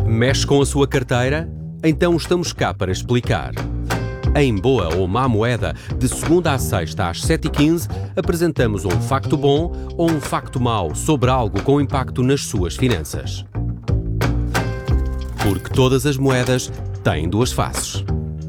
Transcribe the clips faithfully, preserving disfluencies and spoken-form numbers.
Mexe com a sua carteira? Então estamos cá para explicar. Em Boa ou Má Moeda, de segunda à sexta às sete e quinze, apresentamos um facto bom ou um facto mau sobre algo com impacto nas suas finanças. Porque todas as moedas têm duas faces.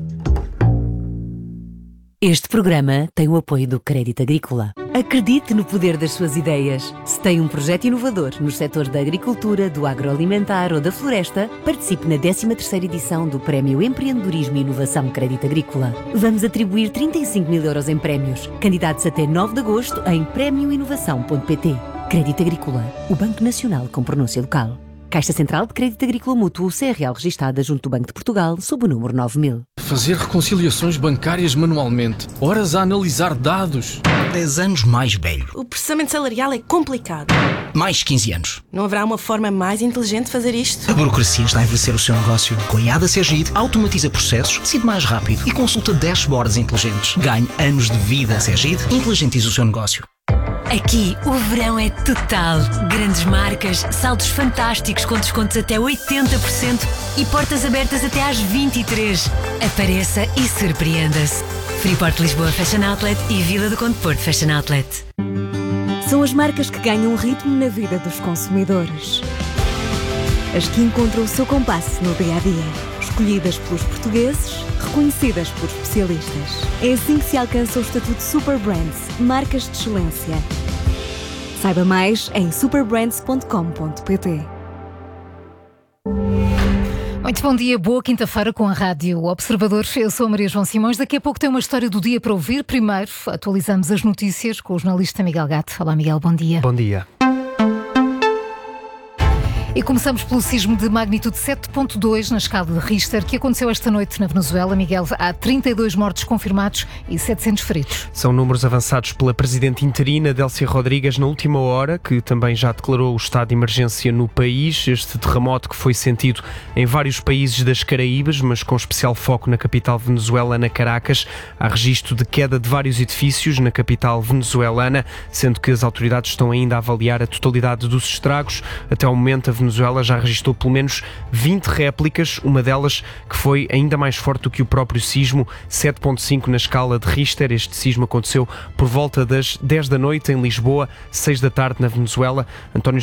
Este programa tem o apoio do Crédito Agrícola. Acredite no poder das suas ideias. Se tem um projeto inovador nos setores da agricultura, do agroalimentar ou da floresta, participe na décima terceira edição do Prémio Empreendedorismo e Inovação Crédito Agrícola. Vamos atribuir trinta e cinco mil euros em prémios. Candidatos até nove de agosto em prémio inovação ponto pt. Crédito Agrícola, o Banco Nacional com pronúncia local. Caixa Central de Crédito Agrícola Mútuo, C R L registada junto do Banco de Portugal, sob o número nove mil. Fazer reconciliações bancárias manualmente, horas a analisar dados. dez anos mais velho. O processamento salarial é complicado. Mais quinze anos. Não haverá uma forma mais inteligente de fazer isto? A burocracia está a envelhecer o seu negócio. Com a I A D A Sergide, automatiza processos, decide mais rápido e consulta dashboards inteligentes. Ganhe anos de vida. Sergide, inteligentiza o seu negócio. Aqui o verão é total. Grandes marcas, saldos fantásticos com descontos até oitenta por cento e portas abertas até às vinte e três. Apareça e surpreenda-se. Freeport Lisboa Fashion Outlet e Vila do Conde Porto Fashion Outlet. São as marcas que ganham ritmo na vida dos consumidores. As que encontram o seu compasso no dia-a-dia. Escolhidas pelos portugueses, reconhecidas por especialistas. É assim que se alcança o estatuto Super Brands, marcas de excelência. Saiba mais em super brands ponto com ponto pt. Muito bom dia, boa quinta-feira com a Rádio Observador. Eu sou a Maria João Simões. Daqui a pouco tem uma história do dia para ouvir. Primeiro, atualizamos as notícias com o jornalista Miguel Gato. Olá, Miguel, bom dia. Bom dia. E começamos pelo sismo de magnitude sete ponto dois na escala de Richter, que aconteceu esta noite na Venezuela. Miguel, há trinta e dois mortos confirmados e setecentos feridos. São números avançados pela presidente interina, Delcy Rodrigues, na última hora, que também já declarou o estado de emergência no país. Este terremoto que foi sentido em vários países das Caraíbas, mas com especial foco na capital venezuelana, Caracas. Há registro de queda de vários edifícios na capital venezuelana, sendo que as autoridades estão ainda a avaliar a totalidade dos estragos. Até ao momento, a Venezuela já registrou pelo menos vinte réplicas, uma delas que foi ainda mais forte do que o próprio sismo, sete ponto cinco na escala de Richter. Este sismo aconteceu por volta das dez da noite em Lisboa, seis da tarde na Venezuela. António